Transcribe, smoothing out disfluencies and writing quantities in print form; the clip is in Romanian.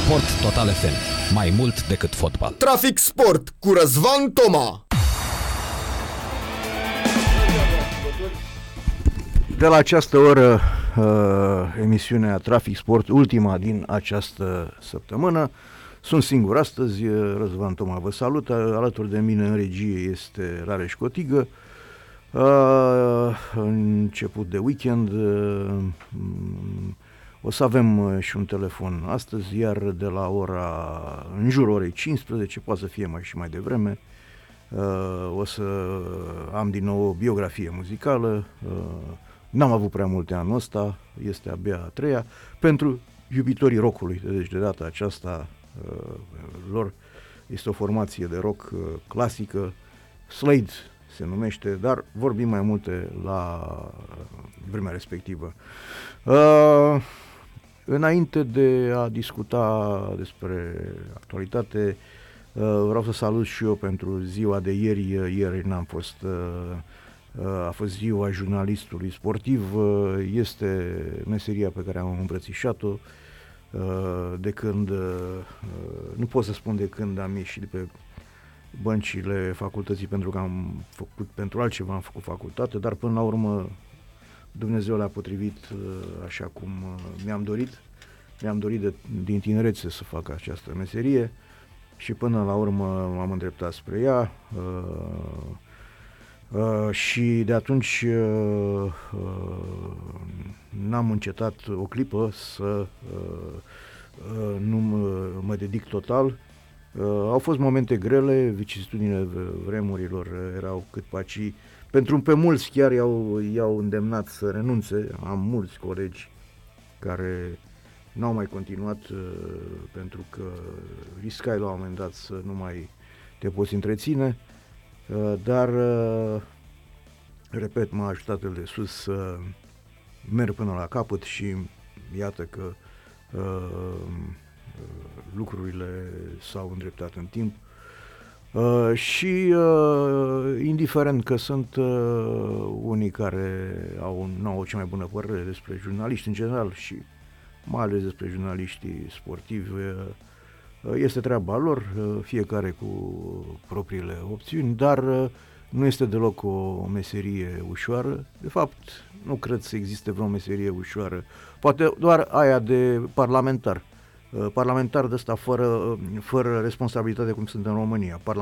Sport Total FM. Mai mult decât fotbal. Trafic Sport cu Răzvan Toma. De la această oră, emisiunea Trafic Sport, ultima din această săptămână. Sunt singur astăzi, Răzvan Toma vă salută. Alături de mine în regie este Rareș Cotigă. Început de weekend, o să avem și un telefon astăzi, iar de la în jurul orei 15, poate să fie și mai devreme, o să am din nou o biografie muzicală. N-am avut prea multe anul ăsta, este abia a treia, pentru iubitorii rockului, deci de data aceasta lor este o formație de rock clasică, Slade se numește, dar vorbim mai multe la vremea respectivă. Înainte de a discuta despre actualitate, vreau să salut și eu pentru ziua de ieri. Ieri n-am fost, a fost ziua jurnalistului sportiv. Este meseria pe care am îmbrățișat-o de când, nu pot să spun de când am ieșit de pe băncile facultății, pentru că am făcut pentru altceva, am făcut facultate, dar până la urmă Dumnezeu l-a potrivit așa cum mi-am dorit. Mi-am dorit din tinerețe să fac această meserie și până la urmă m-am îndreptat spre ea și de atunci n-am încetat o clipă să nu mă dedic total. Au fost momente grele, vicisitudinile vremurilor erau cât paci. Pe mulți chiar i-au îndemnat să renunțe. Am mulți colegi care n-au mai continuat pentru că riscai la un moment dat să nu mai te poți întreține, dar repet, m-a ajutat El de sus să merg până la capăt și iată că lucrurile s-au îndreptat în timp. Și indiferent că sunt unii care nu au cea mai bună părere despre jurnaliști în general și mai ales despre jurnaliștii sportivi, este treaba lor, fiecare cu propriile opțiuni, dar nu este deloc o meserie ușoară. De fapt, nu cred să existe vreo meserie ușoară, poate doar aia de parlamentar. Parlamentar de ăsta fără responsabilitate, cum sunt în România.